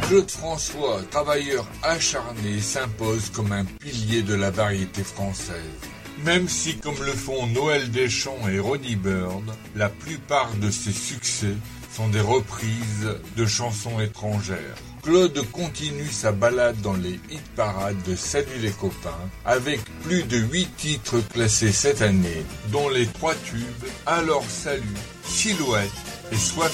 Claude François, travailleur acharné, s'impose comme un pilier de la variété française. Même si, comme le font Noël Deschamps et Ronnie Byrne, la plupart de ses succès sont des reprises de chansons étrangères. Claude continue sa balade dans les hit-parades de Salut les copains, avec plus de 8 titres classés cette année, dont les 3 tubes Alors Salut, Silhouette et Soif